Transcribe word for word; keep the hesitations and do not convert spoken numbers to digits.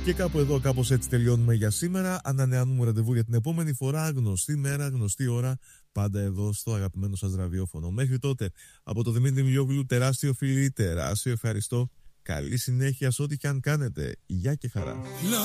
Και κάπου εδώ, κάπως έτσι τελειώνουμε για σήμερα. Ανανεώνουμε ραντεβού για την επόμενη φορά. Γνωστή μέρα, γνωστή ώρα. Πάντα εδώ στο αγαπημένο σας ραδιόφωνο. Μέχρι τότε, από το Δημήτρη Μιλιόγλου, τεράστιο φιλί, τεράστιο ευχαριστώ. Καλή συνέχεια σε ό,τι και αν κάνετε. Γεια και χαρά.